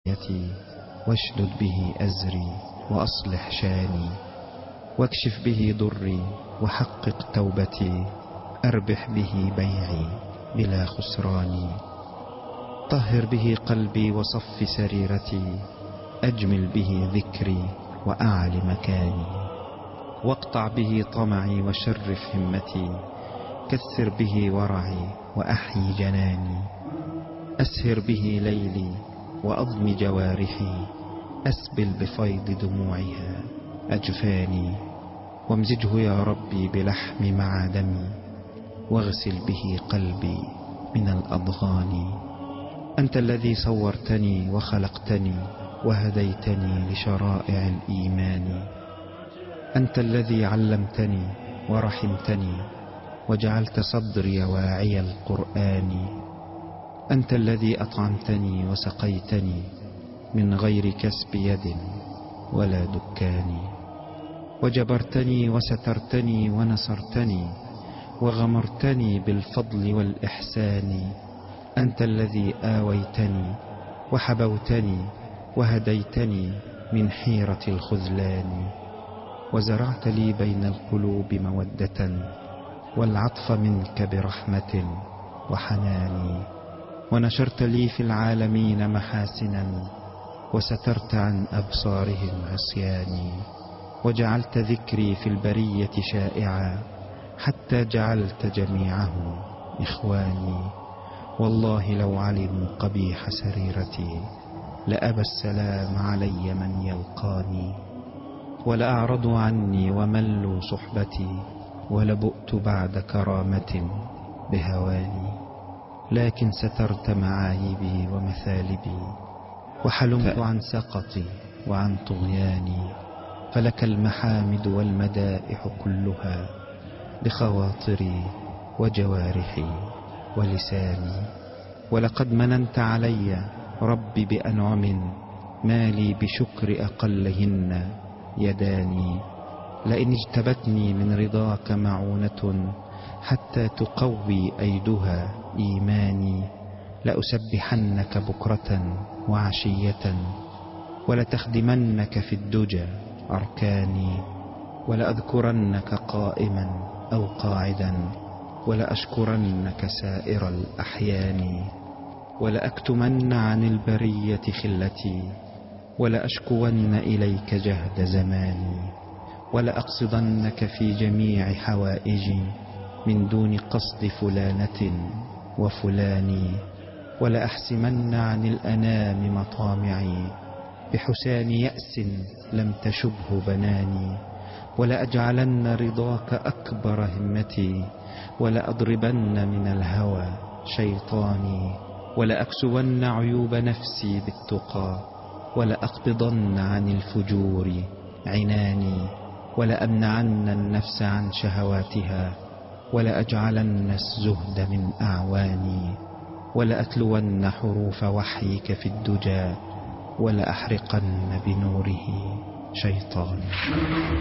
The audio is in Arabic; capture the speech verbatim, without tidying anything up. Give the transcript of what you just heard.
يتي واشدد به أزري وأصلح شاني، واكشف به ضري وحقق توبتي، أربح به بيعي بلا خسران. طهر به قلبي وصف سريرتي، أجمل به ذكري وأعل مكاني، واقطع به طمعي وشرف همتي، كثر به ورعي وأحيي جناني. أسهر به ليلي وأضم جوارحي، أسبل بفيض دموعها أجفاني، وامزجه يا ربي بلحم مع دمي، واغسل به قلبي من الأضغان. أنت الذي صورتني وخلقتني وهديتني لشرائع الإيمان، أنت الذي علمتني ورحمتني وجعلت صدري واعي القرآن، أنت الذي أطعمتني وسقيتني من غير كسب يد ولا دكان، وجبرتني وسترتني ونصرتني وغمرتني بالفضل والإحسان. أنت الذي آويتني وحبوتني وهديتني من حيرة الخذلان، وزرعت لي بين القلوب مودة والعطف منك برحمة وحنان، ونشرت لي في العالمين محاسنا وسترت عن أبصارهم عصياني، وجعلت ذكري في البرية شائعا حتى جعلت جميعهم إخواني. والله لو علموا قبيح سريرتي لأبى السلام علي من يلقاني، ولأعرضوا عني وملوا صحبتي ولبؤت بعد كرامة بهواني. لكن سترت معايبي ومثالبي وحلمت عن سقطي وعن طغياني، فلك المحامد والمدائح كلها بخواطري وجوارحي ولساني. ولقد مننت علي ربي بأنعم ما لي بشكر أقلهن يداني، لئن اجتبتني من رضاك معونة حتى تقوي أيدها إيماني، لأسبحنك بكرة وعشية ولتخدمنك في الدجى أركاني، ولأذكرنك قائما أو قاعدا ولأشكرنك سائر الأحيان، ولأكتمن عن البرية خلتي ولأشكون إليك جهد زماني، ولأقصدنك في جميع حوائجي من دون قصد فلانة وفلان، ولأحسمن عن الأنام مطامعي بحسان يأس لم تشبه بناني، ولأجعلن رضاك أكبر همتي ولأضربن من الهوى شيطاني، ولأكسون عيوب نفسي بالتقى ولأقبضن عن الفجور عناني، ولأمنعن النفس عن شهواتها ولأجعلن الزهد من أعواني، ولأتلون حروف وحيك في الدجى ولأحرقن بنوره شيطاني.